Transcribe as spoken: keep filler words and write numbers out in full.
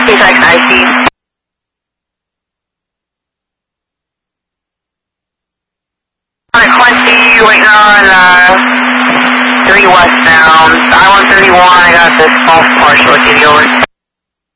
He's like I C. one twenty, waiting on uh, three westbound. I one thirty-one, I got this false partial, give you over.